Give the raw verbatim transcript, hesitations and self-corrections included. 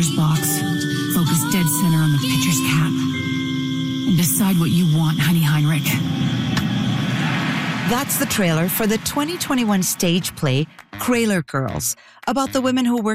batter's box, focus dead center on the pitcher's cap, and decide what you want, Honey Heinrich. That's the trailer for the twenty twenty-one stage play, Krahler Girls, about the women who work